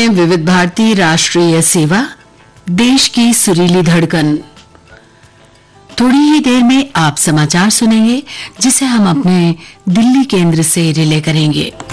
हैं विविध भारती राष्ट्रीय सेवा, देश की सुरीली धड़कन। थोड़ी ही देर में आप समाचार सुनेंगे, जिसे हम अपने दिल्ली केंद्र से रिले करेंगे।